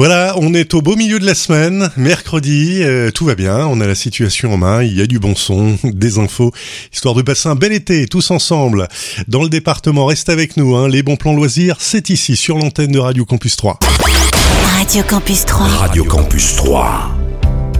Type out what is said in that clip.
Voilà, on est au beau milieu de la semaine, mercredi, tout va bien, on a la situation en main, il y a du bon son, des infos, histoire de passer un bel été tous ensemble. Dans le département, reste avec nous, les bons plans loisirs, c'est ici sur l'antenne de Radio Campus 3. Radio Campus 3. Radio Campus 3.